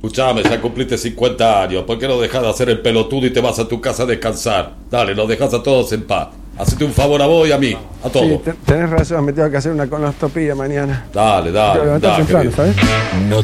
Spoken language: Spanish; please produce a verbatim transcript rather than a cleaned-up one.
Escuchame, ya cumpliste cincuenta años. ¿Por qué no dejas de hacer el pelotudo y te vas a tu casa a descansar? Dale, nos dejas a todos en paz. Hacete un favor a vos y a mí, a todos. Sí, tenés razón, me tengo que hacer una colonoscopia mañana. Dale, dale, Tengo que levantar dale. temprano, ¿sabes? No